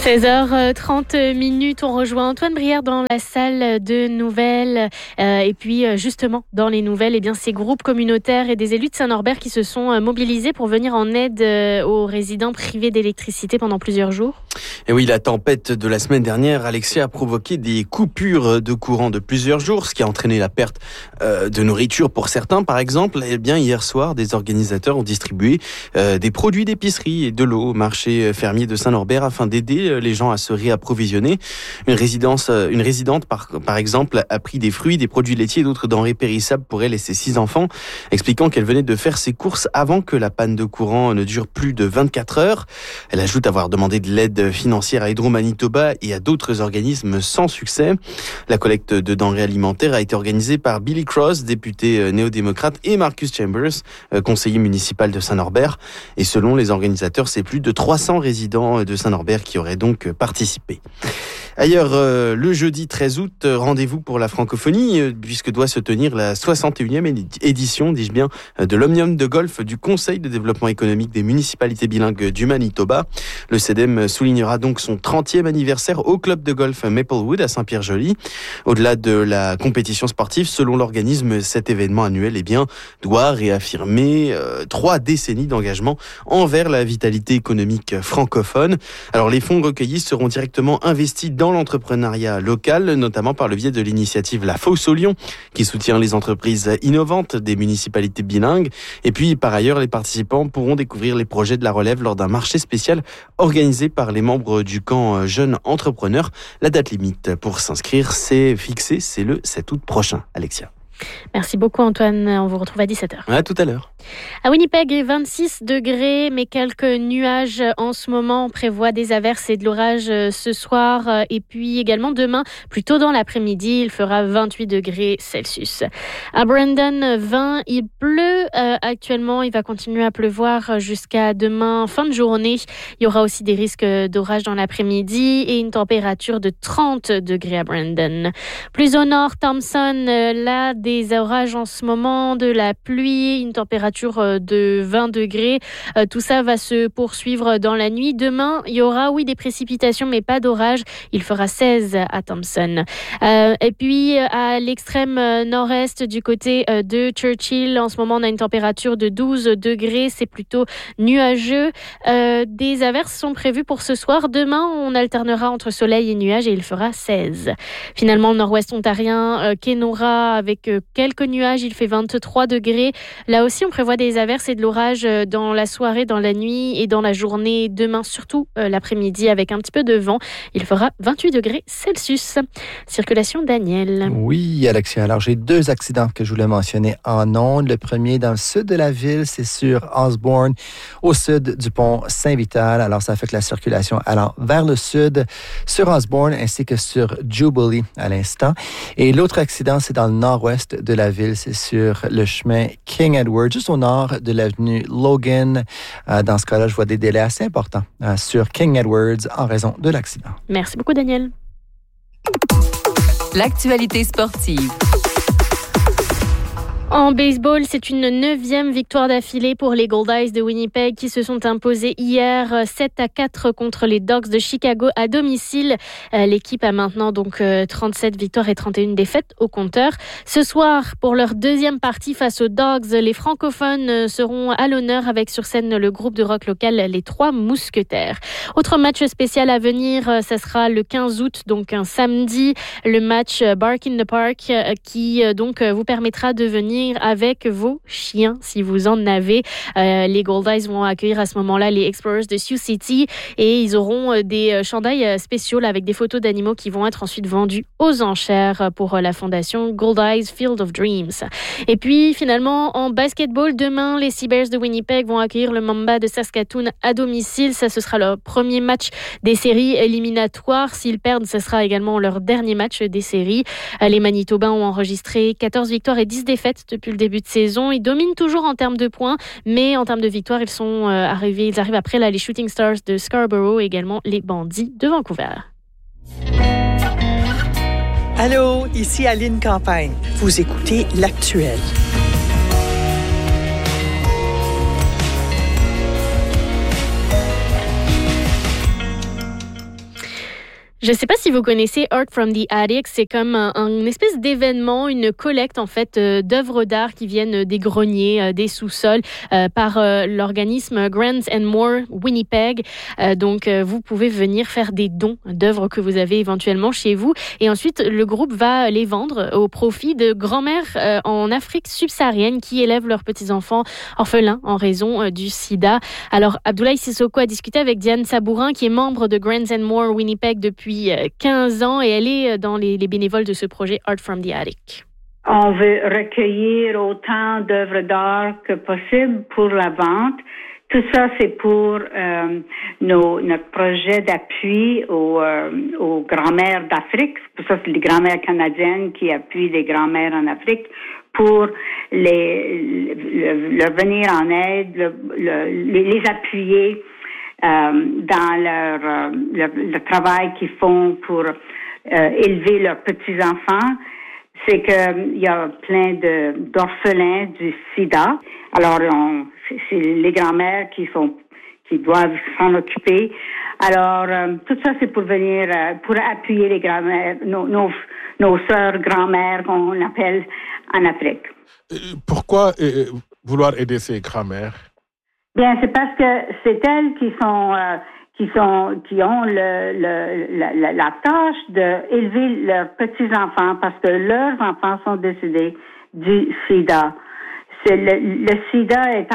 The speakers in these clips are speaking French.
16h30, on rejoint Antoine Brière dans la salle de nouvelles. Et puis justement, dans les nouvelles, ces groupes communautaires et des élus de Saint-Norbert qui se sont mobilisés pour venir en aide aux résidents privés d'électricité pendant plusieurs jours. Et oui, la tempête de la semaine dernière, Alexia, a provoqué des coupures de courant de plusieurs jours, ce qui a entraîné la perte de nourriture pour certains. Par exemple, hier soir, des organisateurs ont distribué des produits d'épicerie et de l'eau au marché fermier de Saint-Norbert afin d'aider les gens à se réapprovisionner. Une résidente, par exemple, a pris des fruits, des produits laitiers et d'autres denrées périssables pour elle et ses 6 enfants, expliquant qu'elle venait de faire ses courses avant que la panne de courant ne dure plus de 24 heures. Elle ajoute avoir demandé de l'aide financière à Hydro-Manitoba et à d'autres organismes sans succès. La collecte de denrées alimentaires a été organisée par Billy Cross, député néo-démocrate, et Marcus Chambers, conseiller municipal de Saint-Norbert. Et selon les organisateurs, c'est plus de 300 résidents de Saint-Norbert qui auraient donc participé. Ailleurs, le jeudi 13 août, rendez-vous pour la francophonie, puisque doit se tenir la 61e édition, dis-je bien, de l'Omnium de golf du Conseil de développement économique des municipalités bilingues du Manitoba. Le CEDEM soulignera donc son 30e anniversaire au club de golf Maplewood à Saint-Pierre-Joli. Au-delà de la compétition sportive, selon l'organisme, cet événement annuel doit réaffirmer 3 décennies d'engagement envers la vitalité économique francophone. Alors les fonds recueillis seront directement investis dans l'entrepreneuriat local, notamment par le biais de l'initiative La Fosse au Lion, qui soutient les entreprises innovantes des municipalités bilingues. Et puis, par ailleurs, les participants pourront découvrir les projets de la relève lors d'un marché spécial organisé par les membres du camp Jeunes Entrepreneurs. La date limite pour s'inscrire, c'est le 7 août prochain. Alexia. Merci beaucoup Antoine, on vous retrouve à 17h. À tout à l'heure. À Winnipeg, 26 degrés, mais quelques nuages en ce moment. On prévoit des averses et de l'orage ce soir. Et puis également demain, plus tôt dans l'après-midi, il fera 28 degrés Celsius. À Brandon, 20, il pleut actuellement. Il va continuer à pleuvoir jusqu'à demain, fin de journée. Il y aura aussi des risques d'orage dans l'après-midi et une température de 30 degrés à Brandon. Plus au nord, Thompson, là, des orages en ce moment, de la pluie, une température de 20 degrés. Tout ça va se poursuivre dans la nuit. Demain, il y aura, des précipitations, mais pas d'orage. Il fera 16 à Thompson. Et puis, à l'extrême nord-est, du côté de Churchill, en ce moment, on a une température de 12 degrés. C'est plutôt nuageux. Des averses sont prévues pour ce soir. Demain, on alternera entre soleil et nuages et il fera 16. Finalement, le nord-ouest ontarien, Kenora, avec quelques nuages, il fait 23 degrés. Là aussi, on prévoit des averses et de l'orage dans la soirée, dans la nuit et dans la journée. Demain, surtout l'après-midi, avec un petit peu de vent. Il fera 28 degrés Celsius. Circulation, Daniel. Oui, Alexia. Alors, j'ai 2 accidents que je voulais mentionner en ondes. Le premier, dans le sud de la ville, c'est sur Osborne, au sud du pont Saint-Vital. Alors, ça affecte la circulation allant vers le sud sur Osborne ainsi que sur Jubilee à l'instant. Et l'autre accident, c'est dans le nord-ouest de la ville. C'est sur le chemin King Edward, juste au nord de l'avenue Logan. Dans ce cas-là, je vois des délais assez importants sur King Edwards en raison de l'accident. Merci beaucoup, Daniel. L'actualité sportive. En baseball, c'est une 9e victoire d'affilée pour les Gold Eyes de Winnipeg qui se sont imposés hier 7-4 contre les Dogs de Chicago à domicile. L'équipe a maintenant donc 37 victoires et 31 défaites au compteur. Ce soir, pour leur 2e partie face aux Dogs, les francophones seront à l'honneur avec sur scène le groupe de rock local Les Trois Mousquetaires. Autre match spécial à venir, ça sera le 15 août, donc un samedi, le match Bark in the Park qui donc vous permettra de venir avec vos chiens si vous en avez. Les Gold Eyes vont accueillir à ce moment-là les Explorers de Sioux City et ils auront des chandails spéciaux avec des photos d'animaux qui vont être ensuite vendus aux enchères pour la fondation Gold Eyes Field of Dreams. Et puis finalement en basketball, demain les Seabears de Winnipeg vont accueillir le Mamba de Saskatoon à domicile. Ça, ce sera leur premier match des séries éliminatoires. S'ils perdent, ce sera également leur dernier match des séries. Les Manitobains ont enregistré 14 victoires et 10 défaites depuis le début de saison. Ils dominent toujours en termes de points, mais en termes de victoires, ils arrivent après les Shooting Stars de Scarborough et également les Bandits de Vancouver. Allô, ici Aline Campagne. Vous écoutez L'Actuel. Je ne sais pas si vous connaissez Art from the Attic, c'est comme un espèce d'événement, une collecte en fait d'œuvres d'art qui viennent des greniers, des sous-sols par l'organisme Grants and More Winnipeg. Donc vous pouvez venir faire des dons d'œuvres que vous avez éventuellement chez vous et ensuite le groupe va les vendre au profit de grand-mères en Afrique subsaharienne qui élèvent leurs petits-enfants orphelins en raison du sida. Alors Abdoulaye Sissoko a discuté avec Diane Sabourin qui est membre de Grants and More Winnipeg depuis 15 ans et elle est dans les bénévoles de ce projet Art from the Attic. On veut recueillir autant d'œuvres d'art que possible pour la vente. Tout ça, c'est pour notre projet d'appui aux grand-mères d'Afrique. Pour ça, c'est les grand-mères canadiennes qui appuient les grand-mères en Afrique pour leur venir en aide, les appuyer dans le travail qu'ils font pour élever leurs petits-enfants. C'est qu'il y a plein d'orphelins du sida. Alors, c'est les grand-mères qui doivent s'en occuper. Alors, tout ça, c'est pour venir, pour appuyer les grand-mères, nos sœurs grand-mères qu'on appelle en Afrique. Pourquoi vouloir aider ces grand-mères? Bien, c'est parce que c'est elles qui ont la tâche d'élever leurs petits-enfants parce que leurs enfants sont décédés du sida. Le sida est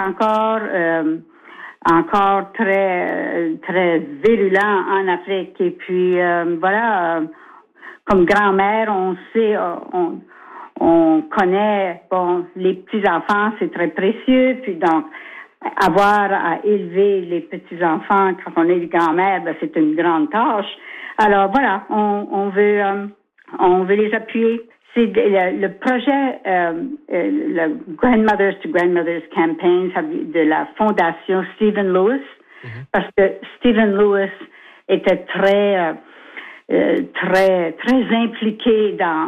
encore très virulent en Afrique. Et puis, comme grand-mère, on sait, on connaît, les petits-enfants, c'est très précieux. Puis donc, avoir à élever les petits-enfants quand on est grand-mère, c'est une grande tâche. Alors voilà, on veut les appuyer. C'est le projet, le Grandmothers to Grandmothers Campaign de la fondation Stephen Lewis, parce que Stephen Lewis était très impliqué dans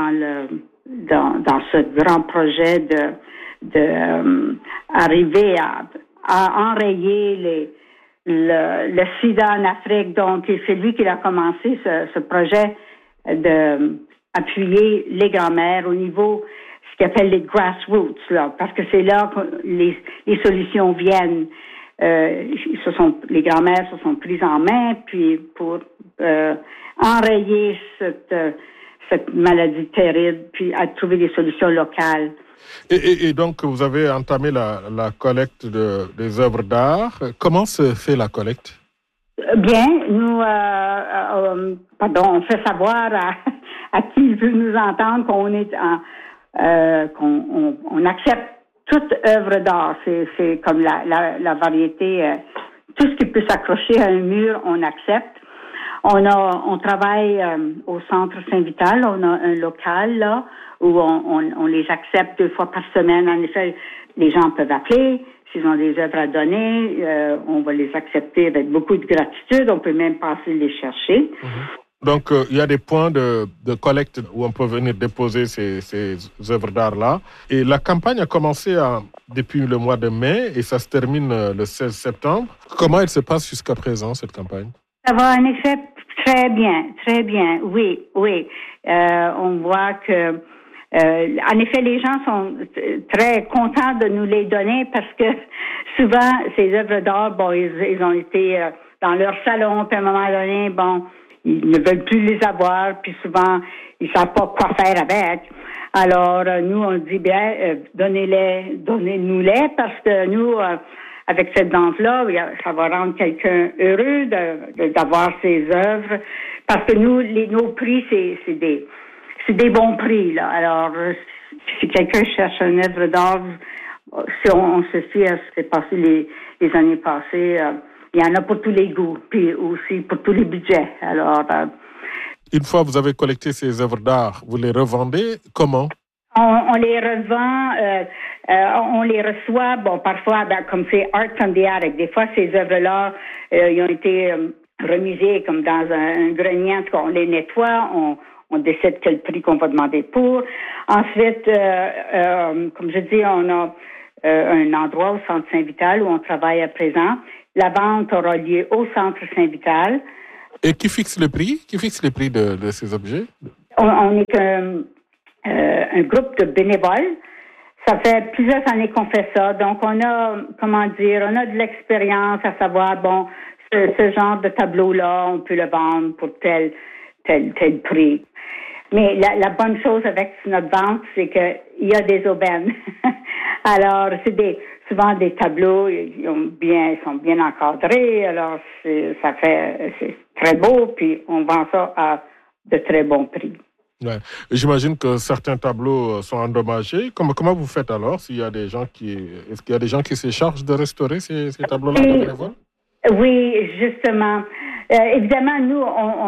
ce grand projet de arriver à enrayer le sida en Afrique. Donc, c'est lui qui a commencé ce projet de appuyer les grand-mères au niveau, ce qu'on appelle les grassroots, là, parce que c'est là que les solutions viennent. Les grand-mères se sont prises en main, puis pour enrayer cette maladie terrible, puis à trouver des solutions locales. Et donc, vous avez entamé la collecte des œuvres d'art. Comment se fait la collecte? Bien, nous, on fait savoir à qui veut nous entendre qu'on accepte toute œuvre d'art. C'est comme la variété, tout ce qui peut s'accrocher à un mur, on accepte. On travaille au Centre Saint-Vital. On a un local là où on les accepte 2 fois par semaine. En effet, les gens peuvent appeler. S'ils ont des œuvres à donner, on va les accepter avec beaucoup de gratitude. On peut même passer les chercher. Donc, il y a des points de collecte où on peut venir déposer ces œuvres d'art-là. Et la campagne a commencé depuis le mois de mai et ça se termine le 16 septembre. Comment elle se passe jusqu'à présent, cette campagne? Ça va en effet très bien. Oui. On voit que, en effet, les gens sont très contents de nous les donner parce que souvent, ces œuvres d'art, ils ont été dans leur salon, puis à un moment donné, ils ne veulent plus les avoir, puis souvent, ils savent pas quoi faire avec. Alors, nous, on dit bien, donnez-nous-les, parce que nous, avec cette vente-là, ça va rendre quelqu'un heureux d'avoir ces œuvres, parce que nous, nos prix, c'est des bons prix, là. Alors, si quelqu'un cherche une œuvre d'art, si on se fie à ce qui s'est passé les années passées, il y en a pour tous les goûts, puis aussi pour tous les budgets. Alors, une fois que vous avez collecté ces œuvres d'art, vous les revendez comment? On les revend, on les reçoit, parfois, comme c'est Art from the Attic. Des fois, ces œuvres-là, ils ont été remisées comme dans un grenier. En tout cas, on les nettoie, on décide quel prix qu'on va demander pour. Ensuite, comme je dis, on a un endroit au Centre Saint-Vital où on travaille à présent. La vente aura lieu au Centre Saint-Vital. Et qui fixe le prix? Qui fixe les prix de ces objets? On est un groupe de bénévoles. Ça fait plusieurs années qu'on fait ça. Donc, on a de l'expérience à savoir, bon, ce genre de tableau-là, on peut le vendre pour tel prix. Mais la bonne chose avec notre vente, c'est qu'il y a des aubaines. Alors, c'est souvent des tableaux, ils sont bien encadrés. Alors, c'est très beau, puis on vend ça à de très bons prix. Ouais. J'imagine que certains tableaux sont endommagés. Comment vous faites alors est-ce qu'il y a des gens qui se chargent de restaurer ces tableaux-là de bénévoles? Oui, justement. Évidemment, nous,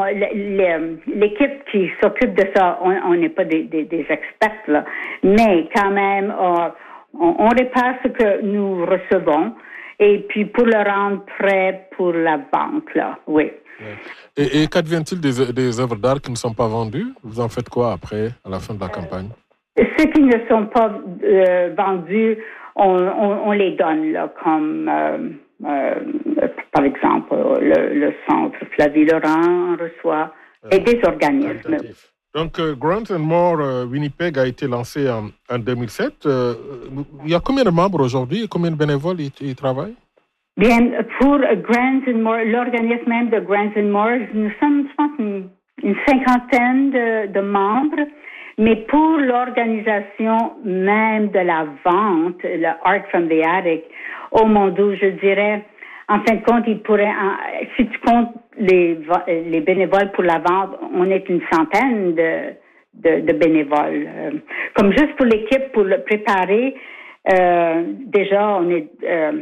l'équipe qui s'occupe de ça, on n'est pas des experts, là, mais quand même, on répare ce que nous recevons et puis pour le rendre prêt pour la vente, là, oui. Et qu'advient-il des œuvres d'art qui ne sont pas vendues? Vous en faites quoi après, à la fin de la campagne? Ceux qui ne sont pas vendus, on les donne, là, comme par exemple le centre Flavie Laurent reçoit et des organismes. Donc, Grant and More Winnipeg a été lancé en 2007. Il y a combien de membres aujourd'hui et combien de bénévoles y travaillent? Bien, pour Grant and More, l'organisme même de Grant and More, nous sommes, je pense, une cinquantaine de membres. Mais pour l'organisation même de la vente, le Art from the Attic, oh mon Dieu, je dirais, en fin de compte, si tu comptes les bénévoles pour la vente, on est une centaine de bénévoles. Comme juste pour l'équipe, pour le préparer, déjà, on est,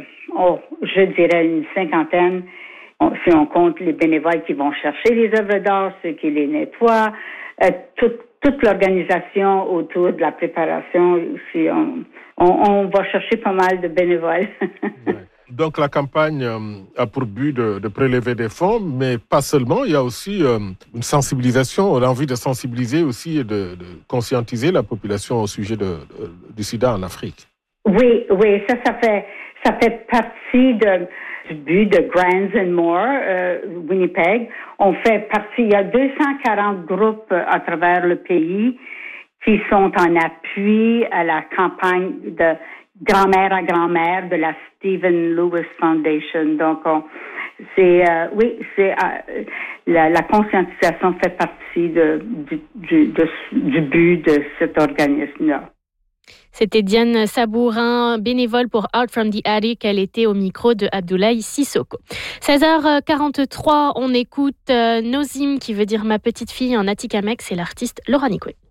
je dirais une cinquantaine. Si on compte les bénévoles qui vont chercher les œuvres d'art, ceux qui les nettoient, toute l'organisation autour de la préparation aussi, on va chercher pas mal de bénévoles. Ouais. Donc la campagne a pour but de prélever des fonds, mais pas seulement, il y a aussi une sensibilisation, on a envie de sensibiliser aussi et de conscientiser la population au sujet du sida en Afrique. Oui, ça fait partie du but de Grants and More, Winnipeg. On fait partie, il y a 240 groupes à travers le pays qui sont en appui à la campagne de grand-mère à grand-mère de la Stephen Lewis Foundation. Donc, la conscientisation fait partie du but de cet organisme-là. C'était Diane Sabourin, bénévole pour Art from the Attic. Elle était au micro de Abdoulaye Sissoko. 16h43, on écoute Nozim, qui veut dire ma petite fille en Atikamek. C'est l'artiste Laura Nicoué.